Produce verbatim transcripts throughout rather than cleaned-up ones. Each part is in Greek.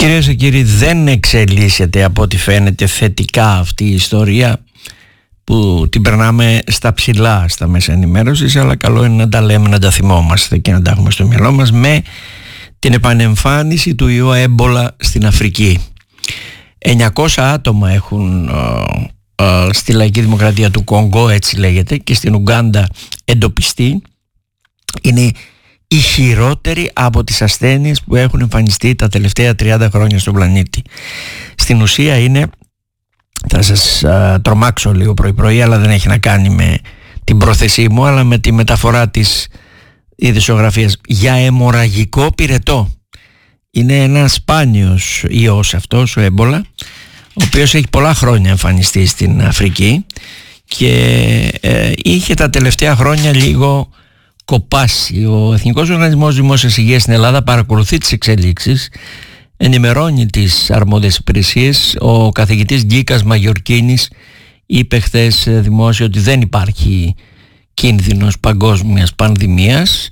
Κυρίες και κύριοι, δεν εξελίσσεται από ό,τι φαίνεται θετικά αυτή η ιστορία που την περνάμε στα ψηλά στα μέσα ενημέρωσης, αλλά καλό είναι να τα λέμε, να τα θυμόμαστε και να τα έχουμε στο μυαλό μας, με την επανεμφάνιση του ιού έμπολα στην Αφρική. εννιακόσια άτομα έχουν ε, ε, στη Λαϊκή Δημοκρατία του Κονγκό, έτσι λέγεται, και στην Ουγκάντα εντοπιστεί. Είναι η χειρότερη από τις ασθένειες που έχουν εμφανιστεί τα τελευταία τριάντα χρόνια στον πλανήτη. Στην ουσία είναι, θα σας α, τρομάξω λίγο πρωί-πρωί, αλλά δεν έχει να κάνει με την πρόθεσή μου, αλλά με τη μεταφορά της ειδησιογραφίας, για αιμορραγικό πυρετό. Είναι ένα σπάνιος ιός αυτός, ο έμπολα, ο οποίος έχει πολλά χρόνια εμφανιστεί στην Αφρική και ε, είχε τα τελευταία χρόνια λίγο κοπάσει. Ο Εθνικός Οργανισμός Δημόσιας Υγείας στην Ελλάδα παρακολουθεί τις εξελίξεις, ενημερώνει τις αρμόδιες υπηρεσίες. Ο καθηγητής Γκίκας Μαγιορκίνης είπε χθες δημόσια ότι δεν υπάρχει κίνδυνος παγκόσμιας πανδημίας.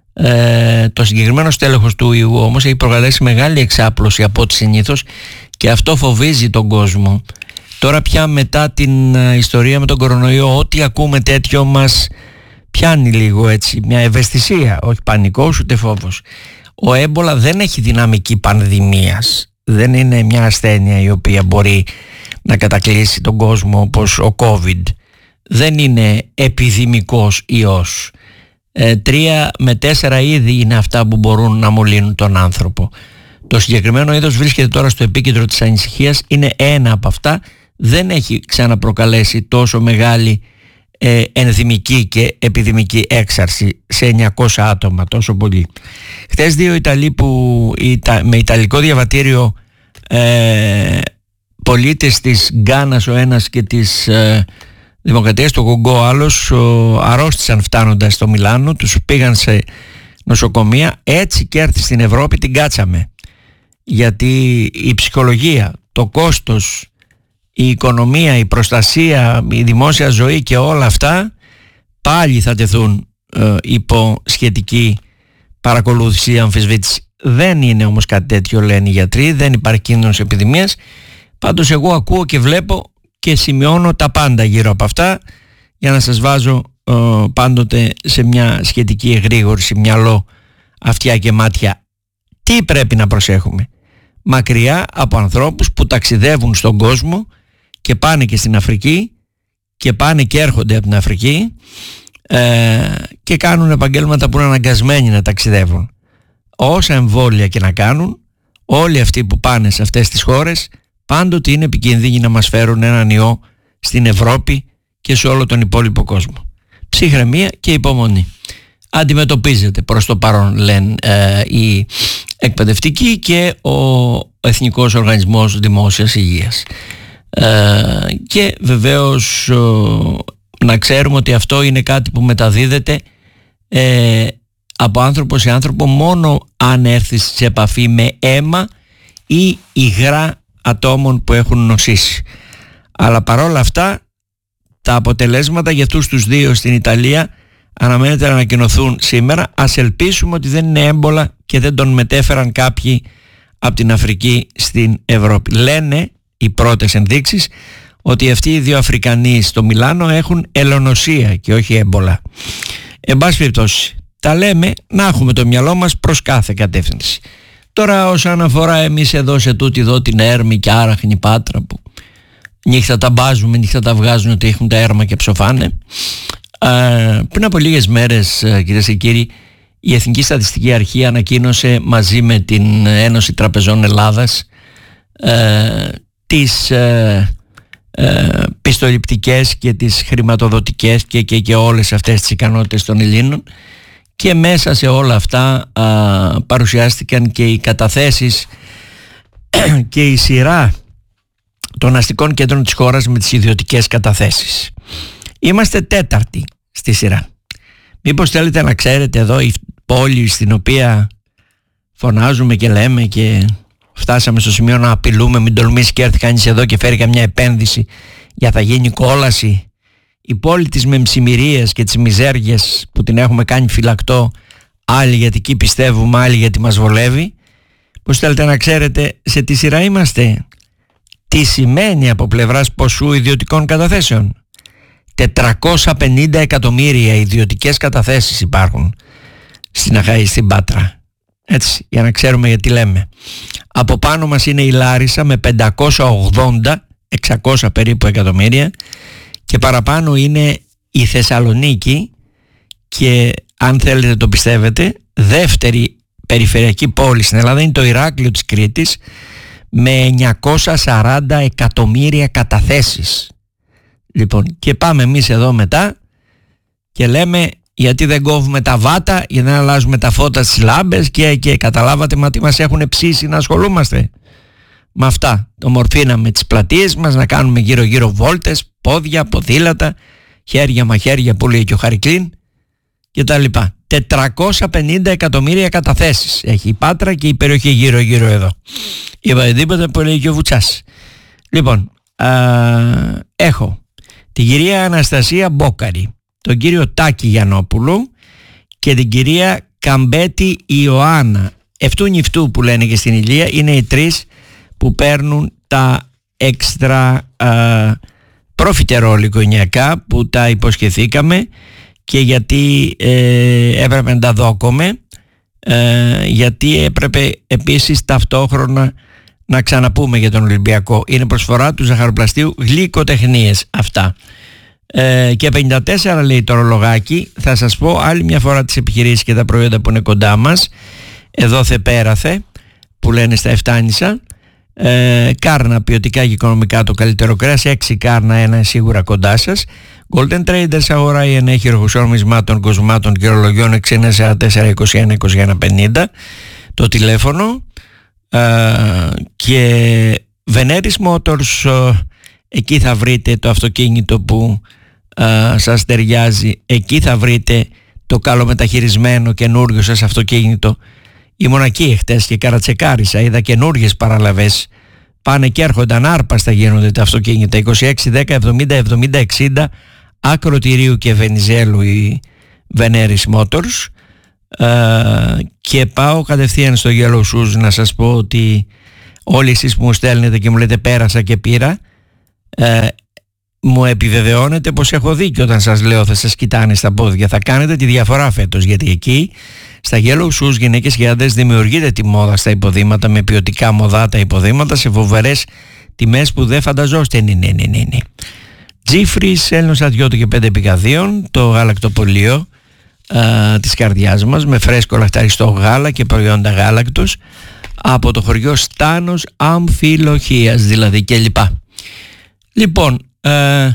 Ε, το συγκεκριμένο στέλεχος του ιού όμως έχει προκαλέσει μεγάλη εξάπλωση από ό,τι συνήθως και αυτό φοβίζει τον κόσμο. Τώρα πια, μετά την ιστορία με τον κορονοϊό, ό,τι ακούμε τέτοιο μας πιάνει λίγο έτσι μια ευαισθησία, όχι πανικός ούτε φόβος. Ο έμπολα δεν έχει δυναμική πανδημίας, δεν είναι μια ασθένεια η οποία μπορεί να κατακλείσει τον κόσμο όπως ο COVID. Δεν είναι επιδημικός ιός. ε, Τρία με τέσσερα είδη είναι αυτά που μπορούν να μολύνουν τον άνθρωπο. Το συγκεκριμένο είδος βρίσκεται τώρα στο επίκεντρο της ανησυχίας, είναι ένα από αυτά. Δεν έχει ξαναπροκαλέσει τόσο μεγάλη ε, ενδημική και επιδημική έξαρση σε εννιακόσια άτομα, τόσο πολύ. Χθες δύο Ιταλοί που με ιταλικό διαβατήριο, ε, πολίτες της Γκάνας ο ένας και της ε, Δημοκρατίας του Κονγκό ο άλλος, ο, αρρώστησαν φτάνοντας στο Μιλάνο, τους πήγαν σε νοσοκομεία. Έτσι και έρθει στην Ευρώπη την κάτσαμε, γιατί η ψυχολογία, το κόστος, η οικονομία, η προστασία, η δημόσια ζωή και όλα αυτά πάλι θα τεθούν ε, υπό σχετική παρακολούθηση, αμφισβήτηση. Δεν είναι όμως κάτι τέτοιο, λένε οι γιατροί, δεν υπάρχει κίνδυνος επιδημίας. Πάντως εγώ ακούω και βλέπω και σημειώνω τα πάντα γύρω από αυτά, για να σας βάζω ε, πάντοτε σε μια σχετική εγρήγορση μυαλό, αυτιά και μάτια. Τι πρέπει να προσέχουμε? Μακριά από ανθρώπους που ταξιδεύουν στον κόσμο και πάνε και στην Αφρική και πάνε και έρχονται από την Αφρική ε, και κάνουν επαγγέλματα που είναι αναγκασμένοι να ταξιδεύουν. Όσα εμβόλια και να κάνουν, όλοι αυτοί που πάνε σε αυτές τις χώρες πάντοτε είναι επικίνδυνοι να μας φέρουν έναν ιό στην Ευρώπη και σε όλο τον υπόλοιπο κόσμο. Ψυχραιμία και υπομονή. Αντιμετωπίζεται προς το παρόν, λένε ε, οι εκπαιδευτικοί και ο Εθνικός Οργανισμός Δημόσιας Υγείας. Ε, και βεβαίως ε, να ξέρουμε ότι αυτό είναι κάτι που μεταδίδεται ε, από άνθρωπο σε άνθρωπο μόνο αν έρθει σε επαφή με αίμα ή υγρά ατόμων που έχουν νοσήσει. Αλλά παρόλα αυτά τα αποτελέσματα για αυτούς τους δύο στην Ιταλία αναμένεται να ανακοινωθούν σήμερα. Ας ελπίσουμε ότι δεν είναι έμπολα και δεν τον μετέφεραν κάποιοι από την Αφρική στην Ευρώπη. Λένε οι πρώτες ενδείξεις ότι αυτοί οι δύο Αφρικανοί στο Μιλάνο έχουν ελονοσία και όχι έμπολα. Εν πάση περιπτώσει, τα λέμε να έχουμε το μυαλό μας προς κάθε κατεύθυνση. Τώρα όσον αφορά εμείς εδώ σε τούτη εδώ την Έρμη και Άραχνη Πάτρα, που νύχτα τα μπάζουμε, νύχτα τα βγάζουν ότι έχουν τα έρμα και ψοφάνε. Ε, πριν από λίγες μέρες, κυρίες και κύριοι, η Εθνική Στατιστική Αρχή ανακοίνωσε μαζί με την Ένωση Τραπεζών Ελλάδας ε, τις ε, ε, πιστοληπτικές και τις χρηματοδοτικές και, και, και όλες αυτές τις ικανότητες των Ελλήνων, και μέσα σε όλα αυτά α, παρουσιάστηκαν και οι καταθέσεις και η σειρά των αστικών κέντρων της χώρας με τις ιδιωτικές καταθέσεις. Είμαστε τέταρτη στη σειρά. Μήπως θέλετε να ξέρετε εδώ η πόλη στην οποία φωνάζουμε και λέμε και φτάσαμε στο σημείο να απειλούμε, μην τολμήσει και έρθει κανείς εδώ και φέρει καμιά επένδυση για θα γίνει κόλαση, η πόλη της μεμψημυρίας και της μιζέριας που την έχουμε κάνει φυλακτό, άλλοι γιατί εκεί πιστεύουμε, άλλοι γιατί μας βολεύει, Πώς θέλετε να ξέρετε σε τι σειρά είμαστε? Τι σημαίνει από πλευράς ποσού ιδιωτικών καταθέσεων? τετρακόσια πενήντα εκατομμύρια ιδιωτικές καταθέσεις υπάρχουν στην Αχαή, στην Πάτρα. Έτσι, για να ξέρουμε γιατί λέμε. Από πάνω μας είναι η Λάρισα με πεντακόσια ογδόντα, εξακόσια περίπου εκατομμύρια, και παραπάνω είναι η Θεσσαλονίκη, και αν θέλετε το πιστεύετε, δεύτερη περιφερειακή πόλη στην Ελλάδα είναι το Ηράκλειο της Κρήτης με εννιακόσια σαράντα εκατομμύρια καταθέσεις. Λοιπόν, και πάμε εμείς εδώ μετά και λέμε γιατί δεν κόβουμε τα βάτα, γιατί δεν αλλάζουμε τα φώτα στις λάμπες, και, και καταλάβατε μα τι μας έχουν ψήσει να ασχολούμαστε με αυτά. Το μορφήναμε τις πλατείες μας, να κάνουμε γύρω γύρω βόλτες, πόδια, ποδήλατα, χέρια μαχαίρια που λέει και ο Χαρικλίν και τα λοιπά. τετρακόσια πενήντα εκατομμύρια καταθέσεις έχει η Πάτρα και η περιοχή γύρω γύρω εδώ. Είπα τίποτα που λέει και ο Βουτσάς. Λοιπόν, α, έχω την κυρία Αναστασία Μπόκαρη, τον κύριο Τάκη Γιαννόπουλο και την κυρία Καμπέτη Ιωάννα. Εφτού νυφτού που λένε και στην Ηλία, είναι οι τρεις που παίρνουν τα έξτρα προφιτερόλ οικογενειακά που τα υποσχεθήκαμε, και γιατί ε, έπρεπε να τα δώκουμε, ε, γιατί έπρεπε επίσης ταυτόχρονα να ξαναπούμε για τον Ολυμπιακό. Είναι προσφορά του ζαχαροπλαστείου Γλυκοτεχνίες αυτά. Ε, και πενήντα τέσσερα λέει το ρολογάκι. Θα σας πω άλλη μια φορά τις επιχειρήσεις και τα προϊόντα που είναι κοντά μας. Εδώ θε πέραθε που λένε στα Εφτάνησα. Ε, κάρνα ποιοτικά και οικονομικά το καλύτερο κρέας, έξι κάρνα, ένα σίγουρα κοντά σας. Golden Traders αγοράει ενέχειρο χουσόμισμάτων, κοσμάτων και ορολογιών έξι εννιά σαράντα τέσσερα είκοσι ένα είκοσι ένα πενήντα το τηλέφωνο. Ε, και Veneris Motors, ε, εκεί θα βρείτε το αυτοκίνητο που ε, σας ταιριάζει, εκεί θα βρείτε το καλομεταχειρισμένο καινούριο σας αυτοκίνητο. Ήμουν εκεί εχθές και καρατσεκάρισα, είδα καινούργιες παραλαβές, πάνε και έρχονται ανάρπαστα, γίνονται τα αυτοκίνητα. Είκοσι έξι δέκα εβδομήντα εβδομήντα εξήντα Ακροτηρίου και Βενιζέλου η Veneris Motors. Uh, και πάω κατευθείαν στο Yellow Shoes να σας πω ότι όλοι εσείς που μου στέλνετε και μου λέτε πέρασα και πήρα, uh, μου επιβεβαιώνετε πως έχω δίκιο όταν σας λέω θα σας κοιτάνε στα πόδια. Θα κάνετε τη διαφορά φέτος, γιατί εκεί στα Yellow Shoes γυναίκες και άντρες δημιουργείται τη μόδα στα υποδήματα, με ποιοτικά μοδάτα υποδήματα σε φοβερές τιμές που δεν φανταζόστε. Ναι, ναι, ναι, ναι. Τζίφρις, Έλληνος Αδειώτο και πέντε πικαδίων, το γαλακτοπολείο α, της καρδιάς μας, με φρέσκο λαχταριστό γάλα και προϊόντα γάλακτος από το χωριό Στάνος Αμφιλοχίας δηλαδή κλπ. Λοιπόν, ε,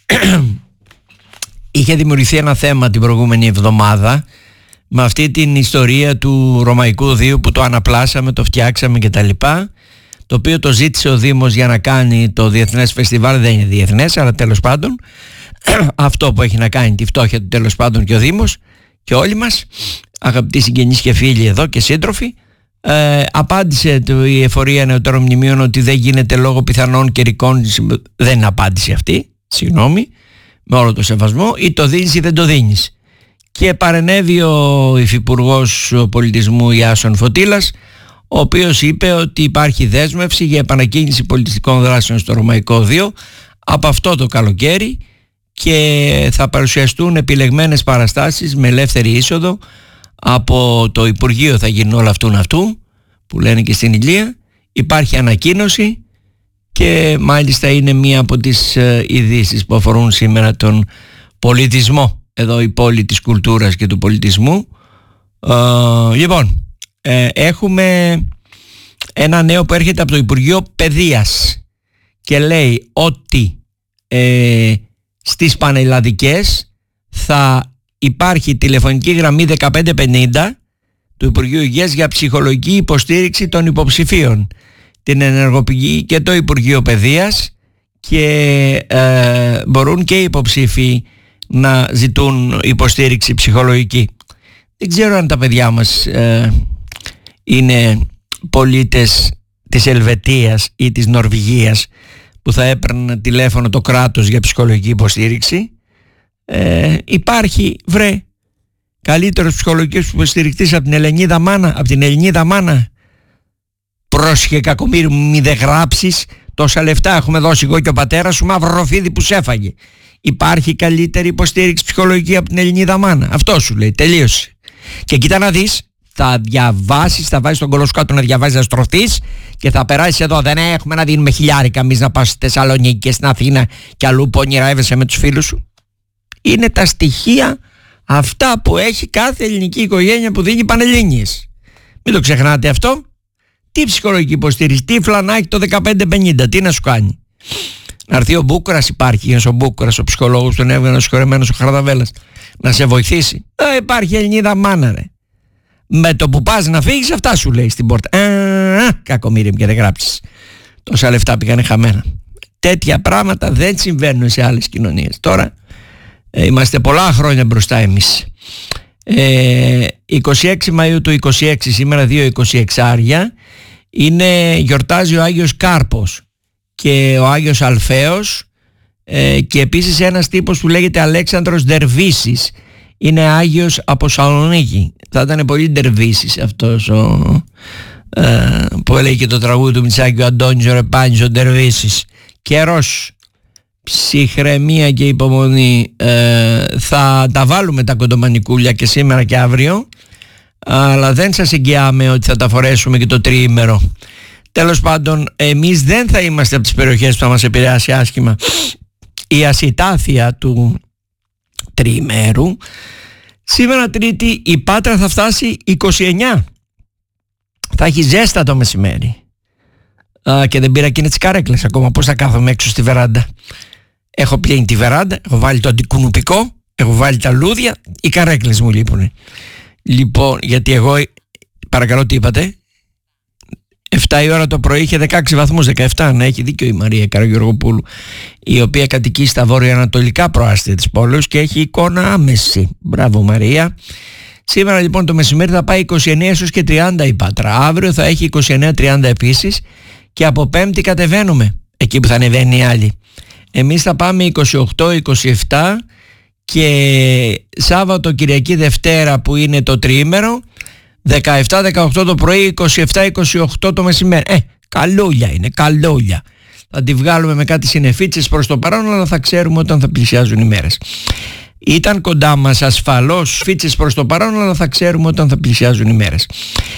είχε δημιουργηθεί ένα θέμα την προηγούμενη εβδομάδα με αυτή την ιστορία του Ρωμαϊκού Οδείου που το αναπλάσαμε, το φτιάξαμε κτλ. Το οποίο το ζήτησε ο Δήμος για να κάνει το διεθνές φεστιβάλ. Δεν είναι διεθνές, αλλά τέλος πάντων αυτό που έχει να κάνει τη φτώχεια του, τέλος πάντων, και ο Δήμος και όλοι μας, αγαπητοί συγγενείς και φίλοι εδώ και σύντροφοι, ε, απάντησε το, η Εφορία Νεωτέρων Μνημείων ότι δεν γίνεται λόγω πιθανών καιρικών. Δεν είναι απάντηση αυτή, συγγνώμη, με όλο το σεβασμό, ή το δίνεις ή δεν το δίνεις. Και παρενέβη ο Υφυπουργός Πολιτισμού Ιάσον Φωτήλας, ο οποίος είπε ότι υπάρχει δέσμευση για επανακίνηση πολιτιστικών δράσεων στο Ρωμαϊκό Οδείο από αυτό το καλοκαίρι και θα παρουσιαστούν επιλεγμένες παραστάσεις με ελεύθερη είσοδο από το Υπουργείο, θα γίνουν όλα αυτούν αυτού που λένε και στην Ηλία. Υπάρχει ανακοίνωση και μάλιστα είναι μία από τις ε, ειδήσεις που αφορούν σήμερα τον πολιτισμό, εδώ η πόλη της κουλτούρας και του πολιτισμού. Ε, λοιπόν, ε, έχουμε ένα νέο που έρχεται από το Υπουργείο Παιδείας και λέει ότι ε, στις πανελλαδικές θα υπάρχει τηλεφωνική γραμμή δεκαπέντε πενήντα του Υπουργείου Υγείας για ψυχολογική υποστήριξη των υποψηφίων. Την ενεργοποιεί και το Υπουργείο Παιδείας και ε, μπορούν και οι υποψήφοι να ζητούν υποστήριξη ψυχολογική. Δεν ξέρω αν τα παιδιά μας ε, είναι πολίτες της Ελβετίας ή της Νορβηγίας που θα έπαιρναν τηλέφωνο το κράτος για ψυχολογική υποστήριξη. Ε, υπάρχει, βρε, καλύτερος ψυχολογικός υποστηρικτής από την Ελληνίδα μάνα, από την Ελληνίδα μάνα. πρόσεχε κακομοίρη μου, μη δε γράψεις, τόσα λεφτά έχουμε δώσει εγώ και ο πατέρας σου, μαύρο ροφίδι που σέφαγε. Υπάρχει καλύτερη υποστήριξη ψυχολογική από την Ελληνίδα μάνα? Αυτό σου λέει, τελείωσε. Και κοίτα να δεις, θα διαβάσεις, θα βάζεις τον κολό σου κάτω να διαβάζεις, να στρωθείς και θα περάσεις εδώ. Δεν έχουμε να δίνουμε χιλιάρικα εμείς να πας στη Θεσσαλονίκη και στην Αθήνα και αλλού που ονειρεύεσαι με τους φίλους σου. Είναι τα στοιχεία αυτά που έχει κάθε ελληνική οικογένεια που δίνει Πανελλήνιες. Μην το ξεχνάτε αυτό. Τι ψυχολογική υποστήριξη, τι φλανάκι το δεκαπέντε πενήντα, τι να σου κάνει? Να έρθει ο Μπούκουρας, υπάρχει ένας ο Μπούκουρας, ο ψυχολόγος, τον έβγαινε ο συγχωρεμένος ο Χαρδαβέλλας, να σε βοηθήσει. Ε, υπάρχει Ελληνίδα μάνα, ρε. Με το που πας να φύγεις, αυτά σου λέει στην πόρτα. Α, κακομοίρη μου, και δεν γράψεις. Τόσα λεφτά πήγανε χαμένα. Τέτοια πράγματα δεν συμβαίνουν σε άλλες κοινωνίες. Τώρα ε, είμαστε πολλά χρόνια μπροστά εμείς. Ε, είκοσι έξι Μαΐου του είκοσι έξι, σήμερα δύο εικοσιεξάρια, είναι, γιορτάζει ο Άγιος Κάρπος και ο Άγιος Αλφαίος, ε, και επίσης ένας τύπος που λέγεται Αλέξανδρος Δερβίσης, είναι Άγιος από Σαλονίκη. Θα ήταν πολύ Δερβίσης αυτός ο, ε, που έλεγε και το τραγούδι του Μητσάκη, ο Αντώνης ο Ρεπάνης ο Δερβίσης. Καιρός, ψυχραιμία και υπομονή. ε, Θα τα βάλουμε τα κοντομανικούλια και σήμερα και αύριο, αλλά δεν σας εγγυάμαι ότι θα τα φορέσουμε και το τριήμερο. Τέλος πάντων, εμείς δεν θα είμαστε από τις περιοχές που θα μας επηρεάσει άσχημα η ασιτάθεια του τριημέρου. Σήμερα Τρίτη η Πάτρα θα φτάσει είκοσι εννιά. Θα έχει ζέστα το μεσημέρι. Α, και δεν πήρα εκείνες τις καρέκλες ακόμα. Πώς θα κάθομαι έξω στη βεράντα? Έχω πλύνει τη βεράντα, έχω βάλει το αντικουνουπικό, έχω βάλει τα λούδια, οι καρέκλες μου λείπουνε. Λοιπόν, γιατί εγώ, παρακαλώ, τι είπατε? εφτά η ώρα το πρωί είχε δεκαέξι βαθμούς, δεκαεπτά, να έχει δίκιο η Μαρία Καραγεωργοπούλου, η οποία κατοικεί στα βόρεια-ανατολικά προάστια της πόλης και έχει εικόνα άμεση. Μπράβο Μαρία. Σήμερα λοιπόν το μεσημέρι θα πάει είκοσι εννέα έως και τριάντα η Πάτρα, αύριο θα έχει είκοσι εννέα τριάντα επίσης, και από Πέμπτη κατεβαίνουμε εκεί που θα ανεβαίνει η άλλη. Εμείς θα πάμε είκοσι οκτώ είκοσι επτά και Σάββατο, Κυριακή, Δευτέρα που είναι το τριήμερο, δεκαεπτά δεκαοκτώ το πρωί, είκοσι επτά είκοσι οκτώ το μεσημέρι. Ε, καλούλια είναι, καλούλια. Θα τη βγάλουμε με κάτι συννεφίτσες προς το παρόν, αλλά θα ξέρουμε όταν θα πλησιάζουν οι μέρες. Ήταν κοντά μας ασφαλώς φίτσες προς το παρόν, αλλά θα ξέρουμε όταν θα πλησιάζουν οι μέρες.